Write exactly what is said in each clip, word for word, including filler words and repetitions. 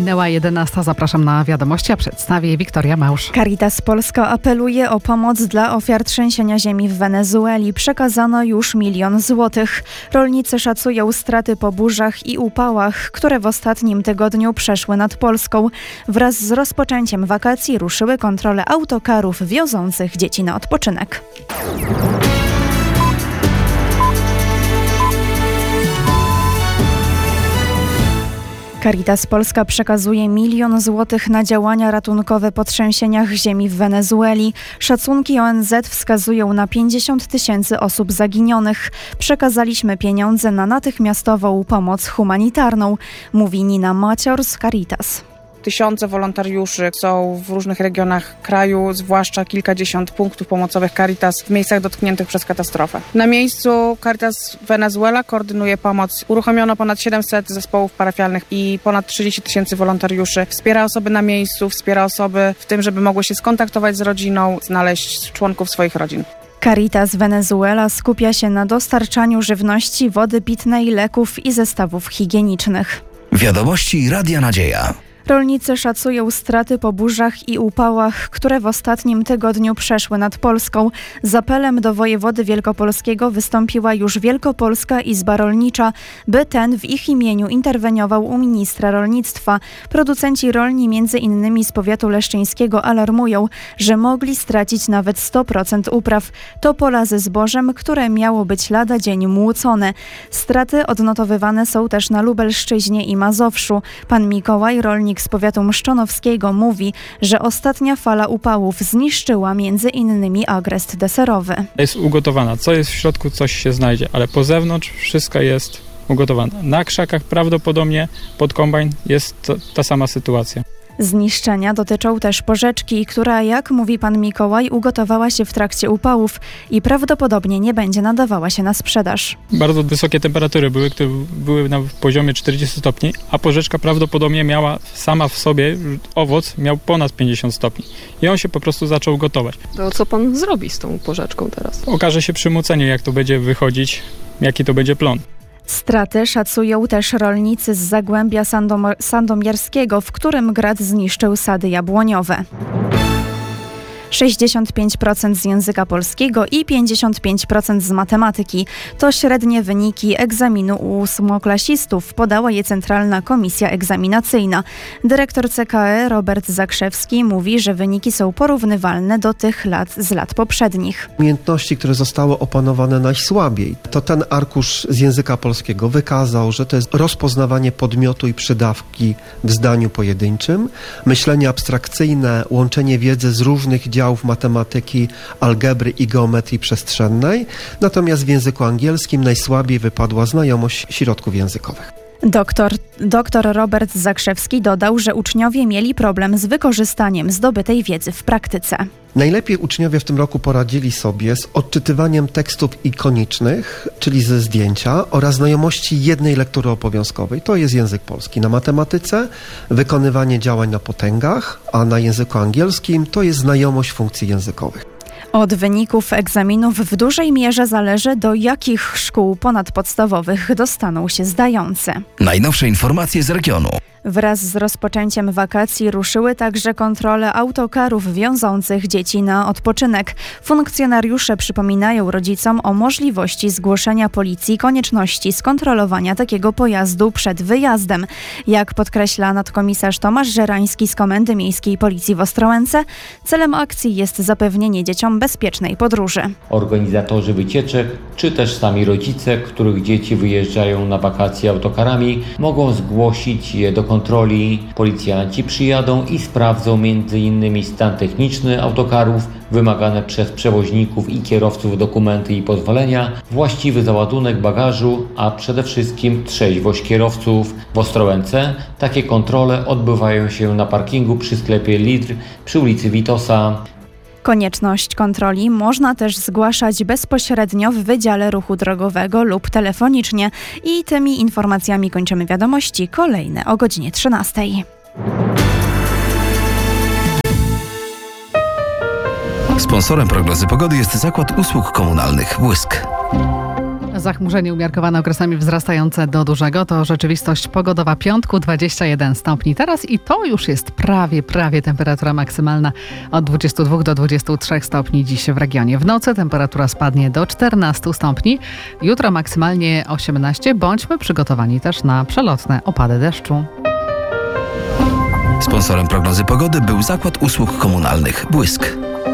Minęła jedenasta. Zapraszam na wiadomości, a przedstawię Wiktoria Małż. Caritas Polska apeluje o pomoc dla ofiar trzęsienia ziemi w Wenezueli. Przekazano już milion złotych. Rolnicy szacują straty po burzach i upałach, które w ostatnim tygodniu przeszły nad Polską. Wraz z rozpoczęciem wakacji ruszyły kontrole autokarów wiozących dzieci na odpoczynek. Caritas Polska przekazuje milion złotych na działania ratunkowe po trzęsieniach ziemi w Wenezueli. Szacunki O N Z wskazują na pięćdziesiąt tysięcy osób zaginionych. Przekazaliśmy pieniądze na natychmiastową pomoc humanitarną, mówi Nina Macior z Caritas. Tysiące wolontariuszy są w różnych regionach kraju, zwłaszcza kilkadziesiąt punktów pomocowych Caritas w miejscach dotkniętych przez katastrofę. Na miejscu Caritas Wenezuela koordynuje pomoc. Uruchomiono ponad siedemset zespołów parafialnych i ponad trzydzieści tysięcy wolontariuszy. Wspiera osoby na miejscu, wspiera osoby w tym, żeby mogły się skontaktować z rodziną, znaleźć członków swoich rodzin. Caritas Wenezuela skupia się na dostarczaniu żywności, wody pitnej, leków i zestawów higienicznych. Wiadomości Radia Nadzieja. Rolnicy szacują straty po burzach i upałach, które w ostatnim tygodniu przeszły nad Polską. Z apelem do wojewody wielkopolskiego wystąpiła już Wielkopolska Izba Rolnicza, by ten w ich imieniu interweniował u ministra rolnictwa. Producenci rolni między innymi z powiatu leszczyńskiego alarmują, że mogli stracić nawet sto procent upraw. To pola ze zbożem, które miało być lada dzień młócone. Straty odnotowywane są też na Lubelszczyźnie i Mazowszu. Pan Mikołaj, rolnik z powiatu mszczonowskiego, mówi, że ostatnia fala upałów zniszczyła między innymi agrest deserowy. Jest ugotowana. Co jest w środku, coś się znajdzie, ale po zewnątrz wszystko jest ugotowane. Na krzakach prawdopodobnie pod kombajn jest to, ta sama sytuacja. Zniszczenia dotyczą też porzeczki, która, jak mówi pan Mikołaj, ugotowała się w trakcie upałów i prawdopodobnie nie będzie nadawała się na sprzedaż. Bardzo wysokie temperatury były, które były na poziomie czterdziestu stopni, a porzeczka prawdopodobnie miała sama w sobie, owoc miał ponad pięćdziesiąt stopni i on się po prostu zaczął gotować. To co pan zrobi z tą porzeczką teraz? Okaże się przy muceniu, jak to będzie wychodzić, jaki to będzie plon. Straty szacują też rolnicy z Zagłębia Sandom- Sandomierskiego, w którym grad zniszczył sady jabłoniowe. sześćdziesiąt pięć procent z języka polskiego i pięćdziesiąt pięć procent z matematyki. To średnie wyniki egzaminu u ósmoklasistów. Podała je Centralna Komisja Egzaminacyjna. Dyrektor C K E Robert Zakrzewski mówi, że wyniki są porównywalne do tych lat z lat poprzednich. Umiejętności, które zostały opanowane najsłabiej, to ten arkusz z języka polskiego wykazał, że to jest rozpoznawanie podmiotu i przydawki w zdaniu pojedynczym, myślenie abstrakcyjne, łączenie wiedzy z różnych działów matematyki, algebry i geometrii przestrzennej, natomiast w języku angielskim najsłabiej wypadła znajomość środków językowych. Doktor, doktor Robert Zakrzewski dodał, że uczniowie mieli problem z wykorzystaniem zdobytej wiedzy w praktyce. Najlepiej uczniowie w tym roku poradzili sobie z odczytywaniem tekstów ikonicznych, czyli ze zdjęcia, oraz znajomości jednej lektury obowiązkowej. To jest język polski. Na matematyce wykonywanie działań na potęgach, a na języku angielskim to jest znajomość funkcji językowych. Od wyników egzaminów w dużej mierze zależy, do jakich szkół ponadpodstawowych dostaną się zdający. Najnowsze informacje z regionu. Wraz z rozpoczęciem wakacji ruszyły także kontrole autokarów wiążących dzieci na odpoczynek. Funkcjonariusze przypominają rodzicom o możliwości zgłoszenia policji konieczności skontrolowania takiego pojazdu przed wyjazdem. Jak podkreśla nadkomisarz Tomasz Żerański z Komendy Miejskiej Policji w Ostrołęce, celem akcji jest zapewnienie dzieciom bezpiecznej podróży. Organizatorzy wycieczek, czy też sami rodzice, których dzieci wyjeżdżają na wakacje autokarami, mogą zgłosić je do kontroli. Policjanci przyjadą i sprawdzą między innymi stan techniczny autokarów, wymagane przez przewoźników i kierowców dokumenty i pozwolenia, właściwy załadunek bagażu, a przede wszystkim trzeźwość kierowców. W Ostrołęce takie kontrole odbywają się na parkingu przy sklepie Lidl przy ulicy Witosa. Konieczność kontroli można też zgłaszać bezpośrednio w Wydziale Ruchu Drogowego lub telefonicznie. I tymi informacjami kończymy wiadomości. Kolejne o godzinie trzynastej. Sponsorem prognozy pogody jest Zakład Usług Komunalnych Błysk. Zachmurzenie umiarkowane okresami wzrastające do dużego to rzeczywistość pogodowa piątku, dwadzieścia jeden stopni teraz i to już jest prawie, prawie temperatura maksymalna od dwudziestu dwóch do dwudziestu trzech stopni dziś w regionie. W nocy temperatura spadnie do czternastu stopni, jutro maksymalnie osiemnaście. Bądźmy przygotowani też na przelotne opady deszczu. Sponsorem prognozy pogody był Zakład Usług Komunalnych Błysk.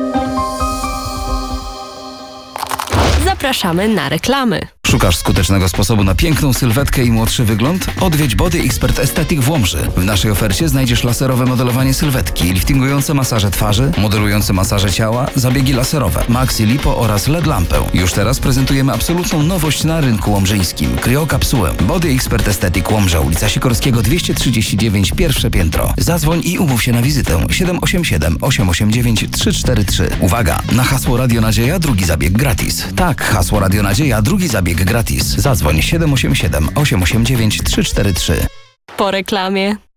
Zapraszamy na reklamy. Szukasz skutecznego sposobu na piękną sylwetkę i młodszy wygląd? Odwiedź Body Expert Aesthetic w Łomży. W naszej ofercie znajdziesz laserowe modelowanie sylwetki, liftingujące masaże twarzy, modelujące masaże ciała, zabiegi laserowe, maxi lipo oraz L E D lampę. Już teraz prezentujemy absolutną nowość na rynku łomżyńskim. Kryokapsułę. Body Expert Aesthetic Łomża, ulica Sikorskiego dwieście trzydzieści dziewięć, pierwsze piętro. Zadzwoń i umów się na wizytę siedem osiem siedem, osiem osiem dziewięć, trzy cztery trzy. Uwaga! Na hasło Radio Nadzieja drugi zabieg gratis. Tak, hasło Radio Nadzieja drugi zabieg gratis. Zadzwoń siedem osiem siedem, osiem osiem dziewięć, trzy cztery trzy. Po reklamie.